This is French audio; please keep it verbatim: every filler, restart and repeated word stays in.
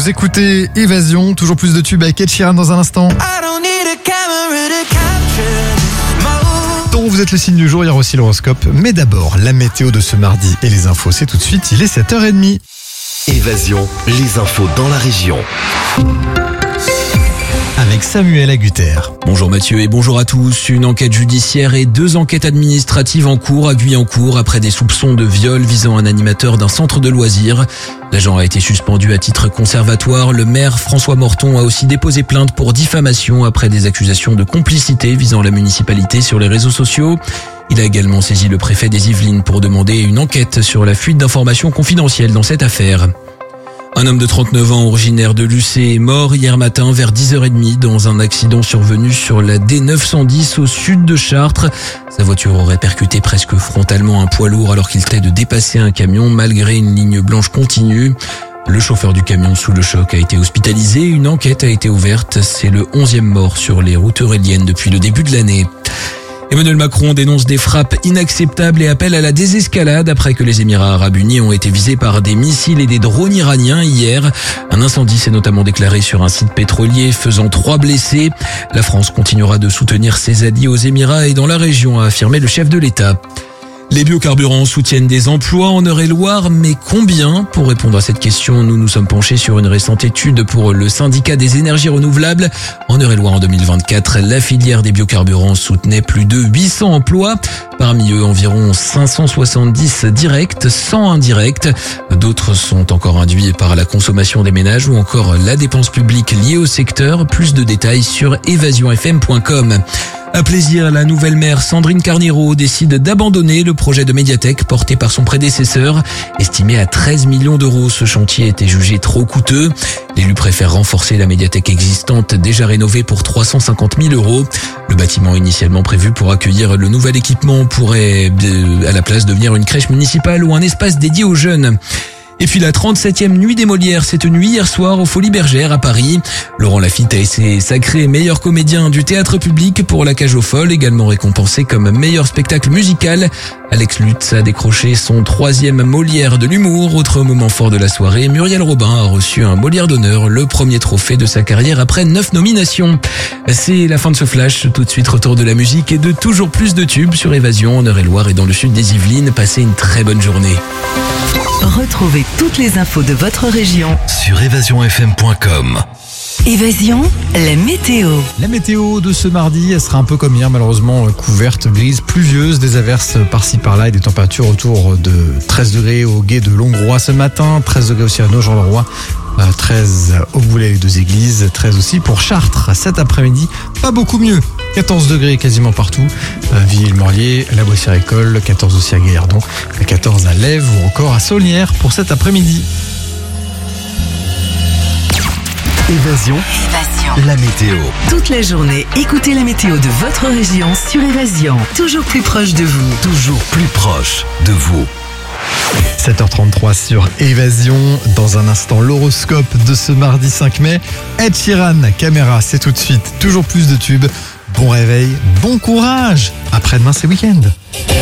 Vous écoutez Évasion, toujours plus de tubes avec Ed Sheeran dans un instant. Donc vous êtes le signe du jour, il y aura aussi l'horoscope. Mais d'abord, la météo de ce mardi et les infos, c'est tout de suite, il est sept heures trente. Évasion, les infos dans la région. Avec Samuel Agutter. Bonjour Mathieu et bonjour à tous. Une enquête judiciaire et deux enquêtes administratives en cours à Guyancourt après des soupçons de viol visant un animateur d'un centre de loisirs. L'agent a été suspendu à titre conservatoire. Le maire François Morton a aussi déposé plainte pour diffamation après des accusations de complicité visant la municipalité sur les réseaux sociaux. Il a également saisi le préfet des Yvelines pour demander une enquête sur la fuite d'informations confidentielles dans cette affaire. Un homme de trente-neuf ans originaire de Lucé est mort hier matin vers dix heures trente dans un accident survenu sur la D neuf cent dix au sud de Chartres. Sa voiture aurait percuté presque frontalement un poids lourd alors qu'il tentait de dépasser un camion malgré une ligne blanche continue. Le chauffeur du camion sous le choc a été hospitalisé. Une enquête a été ouverte. C'est le onzième mort sur les routes euréliennes depuis le début de l'année. Emmanuel Macron dénonce des frappes inacceptables et appelle à la désescalade après que les Émirats arabes unis ont été visés par des missiles et des drones iraniens hier. Un incendie s'est notamment déclaré sur un site pétrolier faisant trois blessés. La France continuera de soutenir ses alliés aux Émirats et dans la région, a affirmé le chef de l'État. Les biocarburants soutiennent des emplois en Eure-et-Loire, mais combien? Pour répondre à cette question, nous nous sommes penchés sur une récente étude pour le syndicat des énergies renouvelables. En Eure-et-Loire en deux mille vingt-quatre, la filière des biocarburants soutenait plus de huit cents emplois. Parmi eux, environ cinq cent soixante-dix directs, cent indirects. D'autres sont encore induits par la consommation des ménages ou encore la dépense publique liée au secteur. Plus de détails sur évasion f m point com. À plaisir, la nouvelle maire Sandrine Carnero décide d'abandonner le projet de médiathèque porté par son prédécesseur. Estimé à treize millions d'euros, ce chantier était jugé trop coûteux. L'élu préfère renforcer la médiathèque existante déjà rénovée pour trois cent cinquante mille euros. Le bâtiment initialement prévu pour accueillir le nouvel équipement pourrait à la place devenir une crèche municipale ou un espace dédié aux jeunes. Et puis la trente-septième nuit des Molières s'est tenue hier soir aux Folies Bergères à Paris. Laurent Lafitte a été sacré meilleur comédien du théâtre public pour La Cage aux Folles, également récompensé comme meilleur spectacle musical. Alex Lutz a décroché son troisième Molière de l'humour. Autre moment fort de la soirée, Muriel Robin a reçu un Molière d'honneur, le premier trophée de sa carrière après neuf nominations. C'est la fin de ce flash. Tout de suite, retour de la musique et de toujours plus de tubes sur Évasion en Eure-et-Loire et dans le sud des Yvelines. Passez une très bonne journée. Retrouvez toutes les infos de votre région Sur évasion f m point com. Évasion, la météo. La météo de ce mardi, elle sera un peu comme hier, malheureusement couverte, grise, pluvieuse, des averses par-ci par-là et des températures autour de treize degrés au gué de Longroy ce matin, treize degrés aussi à Nogent-le-Roi, treize au Boulay des Églises, treize aussi pour Chartres. Cet après-midi, pas beaucoup mieux. quatorze degrés quasiment partout, Villiers-le-Maurier, la Boissière-École, quatorze aussi à Gaillardon, quatorze à Lèves ou encore à Saulnières pour cet après-midi. Évasion, Évasion, la météo. toute la journée, écoutez la météo de votre région sur Évasion. Toujours plus proche de vous. Toujours plus proche de vous. sept heures trente-trois sur Évasion. Dans un instant, l'horoscope de ce mardi cinq mai. Ed Sheeran, Caméra, c'est tout de suite. Toujours plus de tubes. Bon réveil, bon courage. Après-demain, c'est week-end.